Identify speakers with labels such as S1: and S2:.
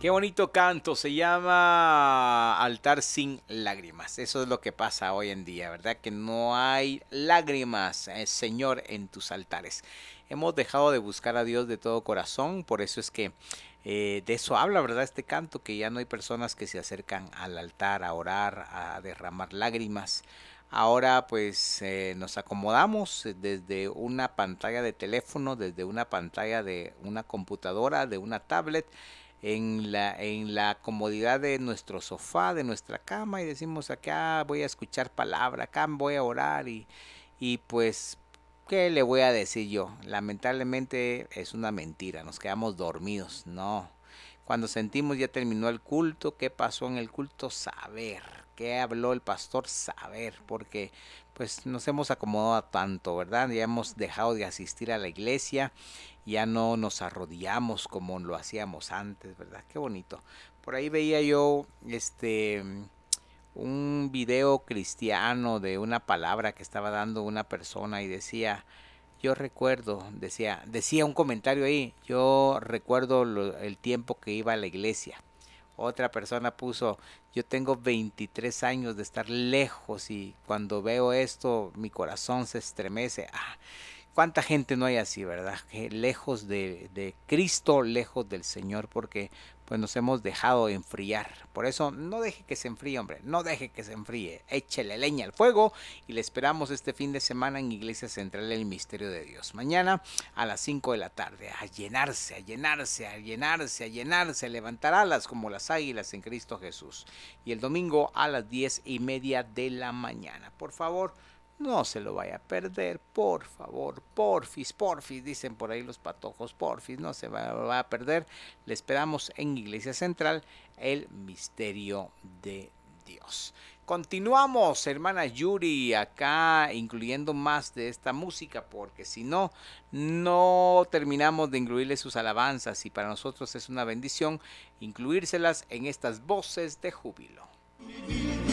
S1: Qué bonito canto, se llama Altar sin lágrimas. Eso es lo que pasa hoy en día, ¿verdad? Que no hay lágrimas, Señor, en tus altares. Hemos dejado de buscar a Dios de todo corazón, por eso es que de eso habla, ¿verdad? Este canto, que ya no hay personas que se acercan al altar a orar, a derramar lágrimas. Ahora pues nos acomodamos desde una pantalla de teléfono, desde una pantalla de una computadora, de una tablet, en la comodidad de nuestro sofá, de nuestra cama, y decimos: acá voy a escuchar palabra, acá voy a orar, y pues, ¿qué le voy a decir yo? Lamentablemente es una mentira, nos quedamos dormidos. No, cuando sentimos ya terminó el culto, ¿qué pasó en el culto? Saber. ¿Qué habló el pastor? Saber, porque pues nos hemos acomodado tanto, ¿verdad? Ya hemos dejado de asistir a la iglesia, ya no nos arrodillamos como lo hacíamos antes, ¿verdad? Qué bonito. Por ahí veía yo un video cristiano de una palabra que estaba dando una persona y decía: yo recuerdo, decía un comentario ahí: yo recuerdo el tiempo que iba a la iglesia. Otra persona puso: yo tengo 23 años de estar lejos y cuando veo esto mi corazón se estremece. ¿Cuánta gente no hay así, verdad? Que lejos de Cristo, lejos del Señor, porque pues nos hemos dejado enfriar. Por eso no deje que se enfríe, hombre, no deje que se enfríe. Échele leña al fuego y le esperamos este fin de semana en Iglesia Central El Misterio de Dios. Mañana a las 5 de la tarde, a llenarse, a llenarse, a llenarse, a llenarse, a levantar alas como las águilas en Cristo Jesús. Y el domingo a las 10:30 de la mañana. Por favor, no se lo vaya a perder, por favor, porfis, porfis, dicen por ahí los patojos, porfis, no se va a perder. Le esperamos en Iglesia Central, el misterio de Dios. Continuamos, hermana Yuri, acá incluyendo más de esta música, porque si no, no terminamos de incluirle sus alabanzas, y para nosotros es una bendición incluírselas en estas voces de júbilo.